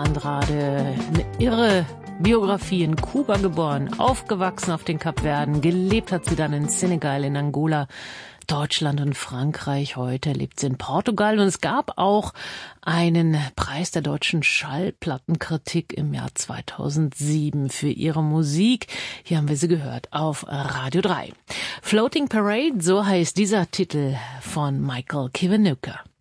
Andrade. Eine irre Biografie, in Kuba geboren, aufgewachsen auf den Kapverden, gelebt hat sie dann in Senegal, in Angola, Deutschland und Frankreich. Heute lebt sie in Portugal und es gab auch einen Preis der deutschen Schallplattenkritik im Jahr 2007 für ihre Musik. Hier haben wir sie gehört auf Radio 3. Floating Parade, so heißt dieser Titel von Michael Kiwanuka.